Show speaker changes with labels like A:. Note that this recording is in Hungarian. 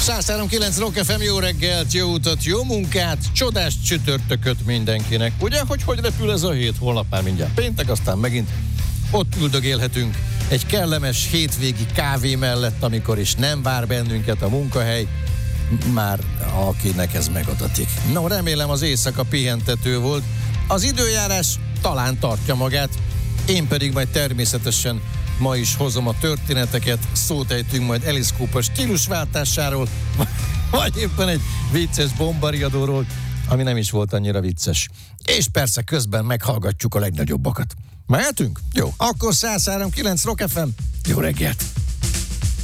A: 103.9 Rock FM, jó reggelt, jó utat, jó munkát, csodás csütörtököt mindenkinek. Ugye, hogy repül ez a hét? Holnap már mindjárt péntek, aztán megint ott üldögélhetünk egy kellemes hétvégi kávé mellett, amikor is nem vár bennünket a munkahely, már akinek ez megadatik. No, remélem az éjszaka pihentető volt. Az időjárás talán tartja magát, én pedig majd természetesen ma is hozom a történeteket, szót ejtünk majd Alice Cooper stílusváltásáról, vagy éppen egy vicces bombariadóról, ami nem is volt annyira vicces. És persze közben meghallgatjuk a legnagyobbakat. Mehetünk? Jó, akkor 103.9 Rock FM, jó reggelt!